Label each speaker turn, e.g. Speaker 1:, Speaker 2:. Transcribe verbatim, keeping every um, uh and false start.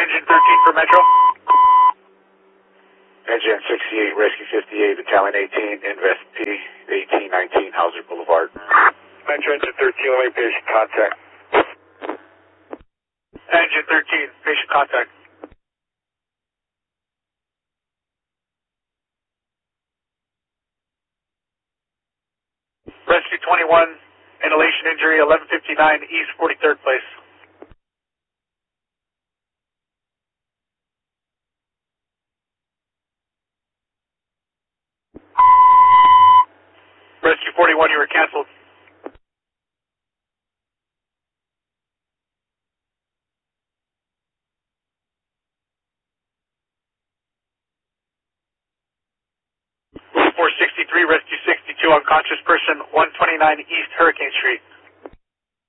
Speaker 1: Engine thirteen for Metro.
Speaker 2: Engine sixty-eight, Rescue fifty-eight, Battalion eighteen, Invest P, eighteen nineteen, Hauser Boulevard.
Speaker 3: Metro Engine thirteen, away patient contact.
Speaker 1: Engine thirteen, patient contact. Rescue twenty-one, inhalation injury, eleven fifty-nine East forty-third place. Rescue forty-one, you were canceled. four sixty-three, Rescue sixty-two, unconscious person, one twenty-nine East Hurricane Street.